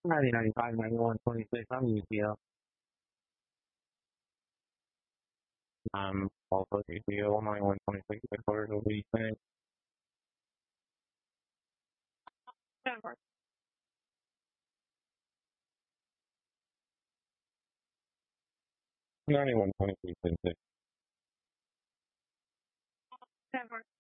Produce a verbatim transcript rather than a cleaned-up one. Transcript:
ninety, ninety-five, ninety-one, twenty-six. I'm U C L. I'm also U C L, ninety-one, twenty-six, headquarters will be sent. ninety-one, twenty-six,